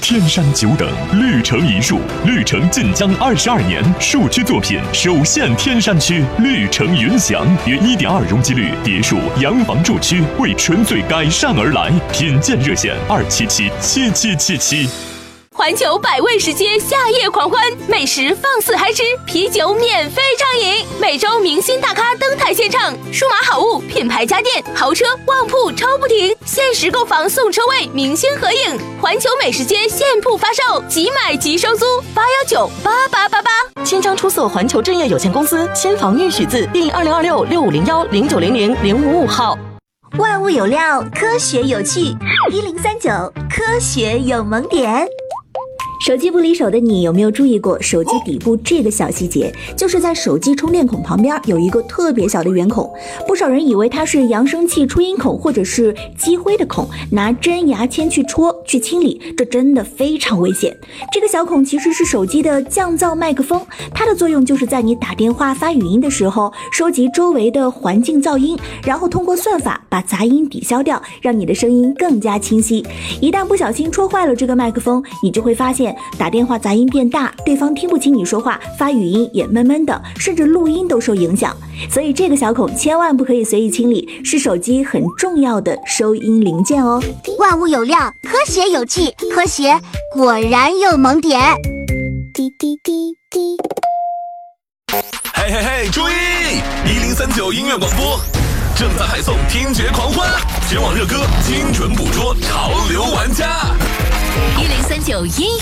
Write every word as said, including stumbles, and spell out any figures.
天山久等，绿城一树，绿城晋江二十二年树区作品首现天山区，绿城云翔约 一点二 容积率别墅洋房住区，为纯粹改善而来，品鉴热线二七七七七七七。 环球百味食街夏夜狂欢，美食放肆嗨吃，啤酒免费畅饮，每周明星大咖登台献唱，数码好物、品牌家电、豪车、旺铺抽不停，限时购房送车位，明星合影。环球美食街现铺发售，即买即收租，八幺九八八八八。 新章出售环球正业有限公司新房应许字第二零二六六五零幺零九零零零五五号。 万物有料，科学有趣，一零三九科学有萌点。手机不离手的你，有没有注意过手机底部这个小细节？就是在手机充电孔旁边有一个特别小的圆孔，不少人以为它是扬声器出音孔或者是积灰的孔，拿针牙签去戳去清理，这真的非常危险。这个小孔其实是手机的降噪麦克风，它的作用就是在你打电话发语音的时候，收集周围的环境噪音，然后通过算法把杂音抵消掉，让你的声音更加清晰。一旦不小心戳坏了这个麦克风，你就会发现打电话杂音变大，对方听不清你说话，发语音也闷闷的，甚至录音都受影响。所以这个小孔千万不可以随意清理，是手机很重要的收音零件哦。 万物有料，科学有趣，科学果然有萌点。滴滴滴滴。 嘿嘿嘿，注意！一零三九音乐广播正在海送听觉狂欢，全网热歌，精准捕捉潮流玩家。 一零三九音乐